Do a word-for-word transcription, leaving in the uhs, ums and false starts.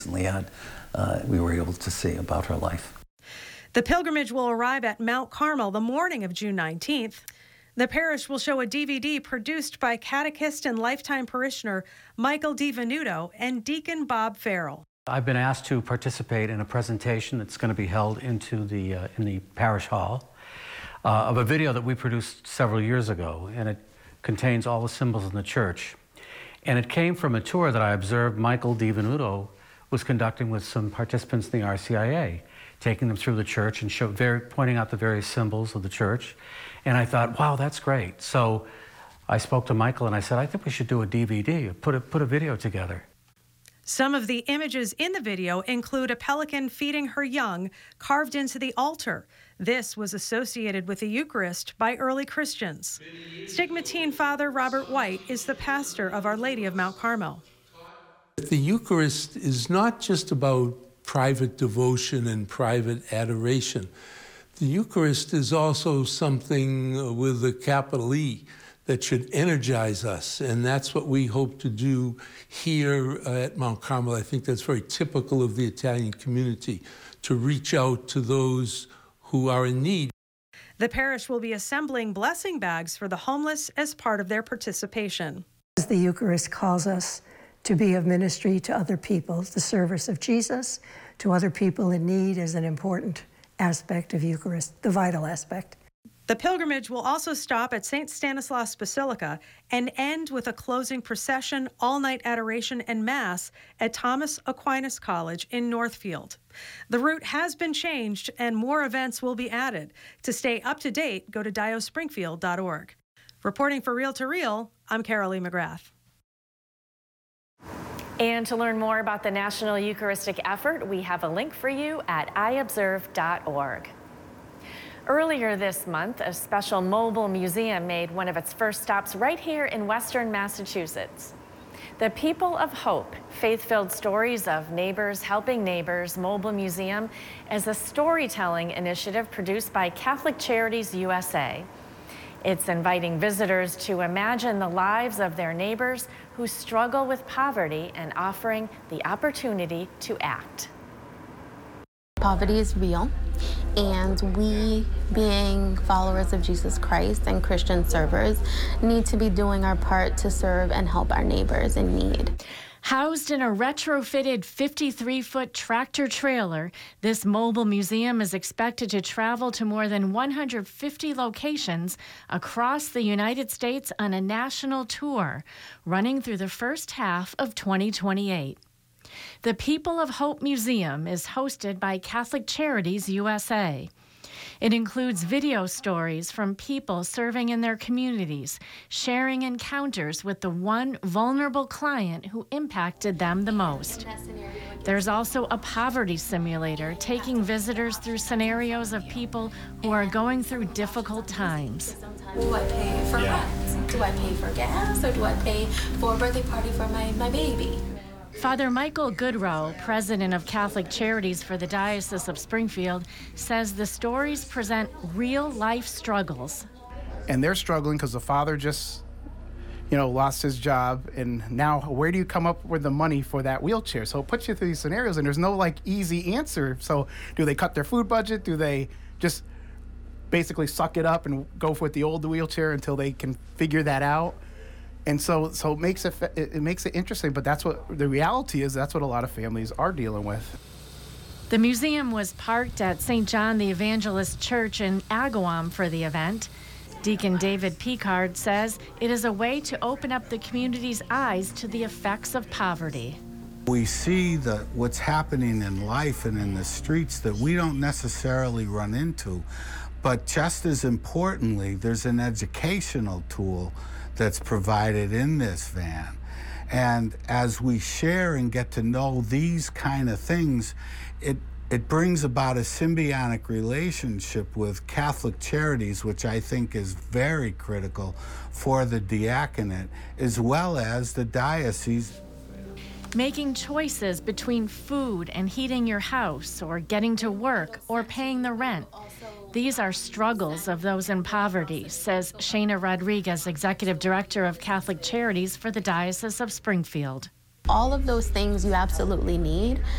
recently had, uh, we were able to see about her life. The pilgrimage will arrive at Mount Carmel the morning of June nineteenth. The parish will show a D V D produced by catechist and lifetime parishioner Michael DiVenuto and Deacon Bob Farrell. I've been asked to participate in a presentation that's going to be held into the, uh, in the parish hall uh, of a video that we produced several years ago, and it contains all the symbols in the church. And it came from a tour that I observed Michael DiVenuto was conducting with some participants in the R C I A, taking them through the church and show, very, pointing out the various symbols of the church. And I thought, wow, that's great. So I spoke to Michael and I said, I think we should do a D V D, put a, put a video together. Some of the images in the video include a pelican feeding her young carved into the altar. This was associated with the Eucharist by early Christians. Stigmatine Father Robert White is the pastor of Our Lady of Mount Carmel. The Eucharist is not just about private devotion and private adoration. The Eucharist is also something with a capital E that should energize us, and that's what we hope to do here at Mount Carmel. I think that's very typical of the Italian community, to reach out to those who are in need. The parish will be assembling blessing bags for the homeless as part of their participation. The Eucharist calls us to be of ministry to other people. The service of Jesus to other people in need is an important aspect of Eucharist, the vital aspect. The pilgrimage will also stop at Saint Stanislaus Basilica and end with a closing procession, all-night adoration, and Mass at Thomas Aquinas College in Northfield. The route has been changed and more events will be added. To stay up to date, go to dio springfield dot org. Reporting for Reel to Reel, I'm Carolee McGrath. And to learn more about the National Eucharistic effort, we have a link for you at i observe dot org. Earlier this month, a special mobile museum made one of its first stops right here in Western Massachusetts. The People of Hope, faith-filled stories of neighbors helping neighbors mobile museum is a storytelling initiative produced by Catholic Charities U S A. It's inviting visitors to imagine the lives of their neighbors who struggle with poverty and offering the opportunity to act. Poverty is real, and we, being followers of Jesus Christ and Christian servers, need to be doing our part to serve and help our neighbors in need. Housed in a retrofitted fifty-three foot tractor trailer, this mobile museum is expected to travel to more than one hundred fifty locations across the United States on a national tour, running through the first half of twenty twenty-eight. The People of Hope Museum is hosted by Catholic Charities U S A. It includes video stories from people serving in their communities, sharing encounters with the one vulnerable client who impacted them the most. There's also a poverty simulator taking visitors through scenarios of people who are going through difficult times. Do I pay for rent? Do I pay for gas? Or do I pay for a birthday party for my, my baby? Father Michael Goodrow, president of Catholic Charities for the Diocese of Springfield, says the stories present real-life struggles. And they're struggling because the father just, you know, lost his job, and now where do you come up with the money for that wheelchair? So it puts you through these scenarios, and there's no, like, easy answer. So do they cut their food budget? Do they just basically suck it up and go with the old wheelchair until they can figure that out? And so, so it makes it, it makes it interesting, but that's what the reality is. That's what a lot of families are dealing with. The museum was parked at Saint John the Evangelist Church in Agawam for the event. Deacon David Picard says it is a way to open up the community's eyes to the effects of poverty. We see that what's happening in life and in the streets that we don't necessarily run into, but just as importantly, there's an educational tool that's provided in this van. And as we share and get to know these kind of things, it it brings about a symbiotic relationship with Catholic Charities, which I think is very critical for the diaconate, as well as the diocese. Making choices between food and heating your house, or getting to work, or paying the rent. These are struggles of those in poverty, says Shana Rodriguez, Executive Director of Catholic Charities for the Diocese of Springfield. All of those things you absolutely need,